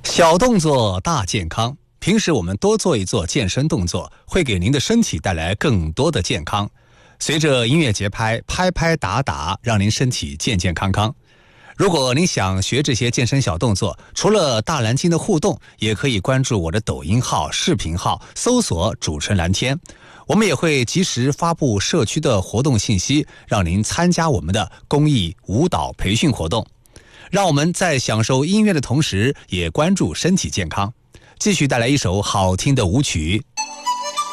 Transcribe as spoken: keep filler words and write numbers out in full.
小动作大健康，平时我们多做一做健身动作，会给您的身体带来更多的健康。随着音乐节拍，拍拍打打，让您身体健健康康。如果您想学这些健身小动作，除了大蓝鲸的互动，也可以关注我的抖音号、视频号，搜索主持人蓝天。我们也会及时发布社区的活动信息，让您参加我们的公益舞蹈培训活动。让我们在享受音乐的同时，也关注身体健康。继续带来一首好听的舞曲。